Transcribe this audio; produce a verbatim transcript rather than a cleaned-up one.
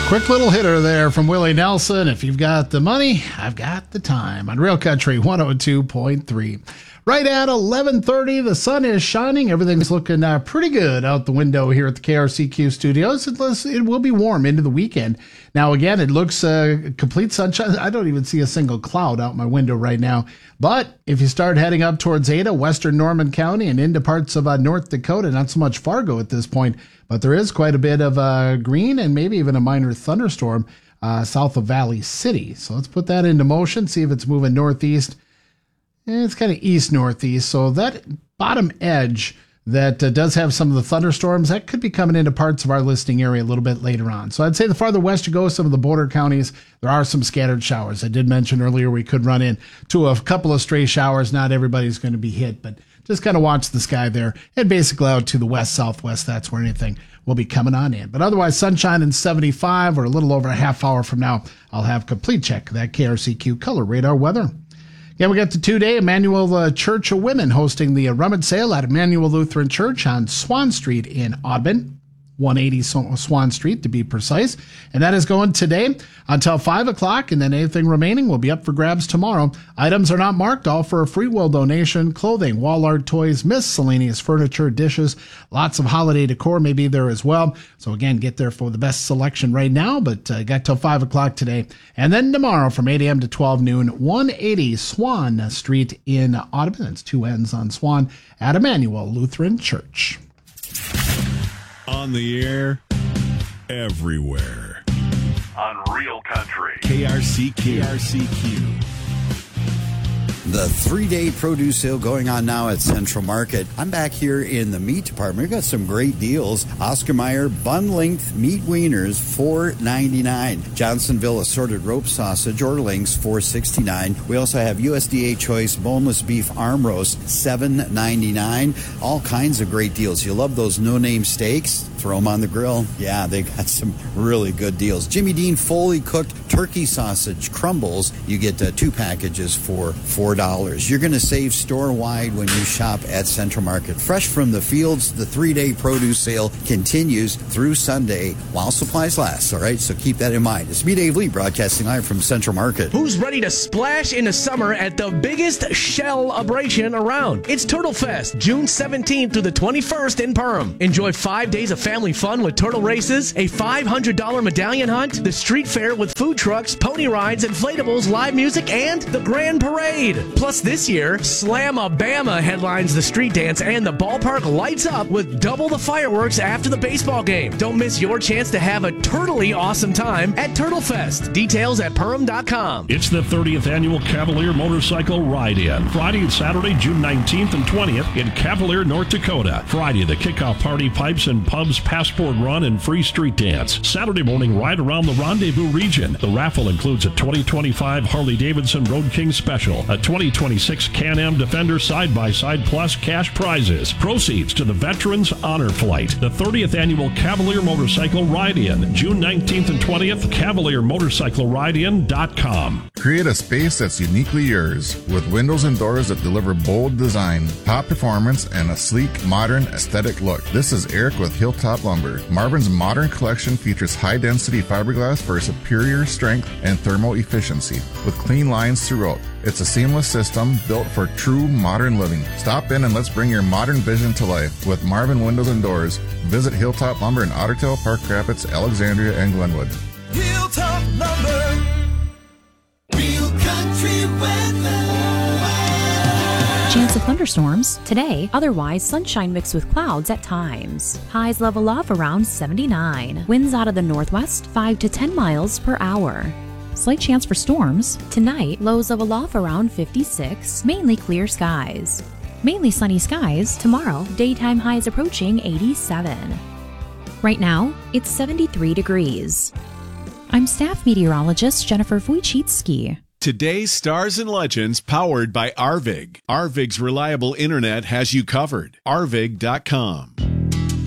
Quick little hitter there from Willie Nelson. If you've got the money, I've got the time. On Real Country one oh two point three. Right at eleven thirty, the sun is shining. Everything's looking uh, pretty good out the window here at the K R C Q studios. It, it will be warm into the weekend. Now, again, it looks uh, complete sunshine. I don't even see a single cloud out my window right now. But if you start heading up towards Ada, western Norman County, and into parts of uh, North Dakota, not so much Fargo at this point, but there is quite a bit of uh, green and maybe even a minor thunderstorm uh, south of Valley City. So let's put that into motion, see if it's moving northeast. It's kind of east-northeast, so that bottom edge that uh, does have some of the thunderstorms, that could be coming into parts of our listing area a little bit later on. So I'd say the farther west you go, some of the border counties, there are some scattered showers. I did mention earlier we could run into a couple of stray showers. Not everybody's going to be hit, but just kind of watch the sky there. And basically out to the west, southwest, that's where anything will be coming on in. But otherwise, sunshine and seventy-five, or a little over a half hour from now, I'll have complete check of that K R C Q Color Radar weather. Yeah, we got the two-day Emmanuel uh, Church of Women hosting the uh, rummage sale at Emmanuel Lutheran Church on Swan Street in Audubon, one eighty Swan Street to be precise. And that is going today until five o'clock, and then anything remaining will be up for grabs tomorrow. Items are not marked, all for a free will donation. Clothing, wall art, toys, miscellaneous furniture, dishes, lots of holiday decor may be there as well. So again, get there for the best selection right now, but uh, got till five o'clock today. And then tomorrow from eight a.m. to twelve noon, one eighty Swan Street in Audubon. That's two ends on Swan at Emmanuel Lutheran Church. On the air, everywhere. On Real Country. K R C Q. K R C Q. The three-day produce sale going on now at Central Market. I'm back here in the meat department. We've got some great deals. Oscar Mayer bun-length meat wieners, four ninety-nine. Johnsonville assorted rope sausage or links, four sixty-nine. We also have U S D A choice boneless beef arm roast, seven ninety-nine. All kinds of great deals. You love those no-name steaks? Throw them on the grill. Yeah, they got some really good deals. Jimmy Dean Foley cooked turkey sausage crumbles. You get uh, two packages for four dollars. You're going to save store-wide when you shop at Central Market. Fresh from the fields, the three-day produce sale continues through Sunday while supplies last. All right, so keep that in mind. It's me, Dave Lee, broadcasting live from Central Market. Who's ready to splash into summer at the biggest shell-abration around? It's Turtle Fest, June seventeenth through the twenty-first in Perham. Enjoy five days of family fun with turtle races, a five hundred dollars medallion hunt, the street fair with food trucks, pony rides, inflatables, live music, and the grand parade. Plus this year, Slam-A-Bama headlines the street dance, and the ballpark lights up with double the fireworks after the baseball game. Don't miss your chance to have a turtly awesome time at Turtle Fest. Details at Perham dot com. It's the thirtieth annual Cavalier Motorcycle Ride-In. Friday and Saturday, June nineteenth and twentieth in Cavalier, North Dakota. Friday, the kickoff party, pipes and pubs, passport run, and free street dance. Saturday morning, ride around the Rendezvous region. The raffle includes a twenty twenty-five Harley-Davidson Road King Special, a twenty twenty-six Can-Am Defender Side-by-Side Plus cash prizes. Proceeds to the Veterans Honor Flight. The thirtieth annual Cavalier Motorcycle Ride-In, June nineteenth and twentieth, Cavalier Motorcycle Ride In dot com. Create a space that's uniquely yours with windows and doors that deliver bold design, top performance, and a sleek, modern, aesthetic look. This is Eric with Hilltop Lumber. Marvin's modern collection features high-density fiberglass for superior strength and thermal efficiency with clean lines throughout. It's a seamless system built for true modern living. Stop in and let's bring your modern vision to life with Marvin Windows and Doors. Visit Hilltop Lumber in Ottertail, Park Rapids, Alexandria, and Glenwood. Hilltop Lumber. Real country weather. Chance of thunderstorms today, otherwise sunshine mixed with clouds at times. Highs level off around seventy-nine. Winds out of the northwest five to ten miles per hour. Slight chance for storms. Tonight, lows level off around fifty-six, mainly clear skies. Mainly sunny skies. Tomorrow, daytime highs approaching eighty-seven. Right now, it's seventy-three degrees. I'm staff meteorologist Jennifer Wojcicki. Today's Stars and Legends powered by Arvig. Arvig's reliable internet has you covered. Arvig dot com.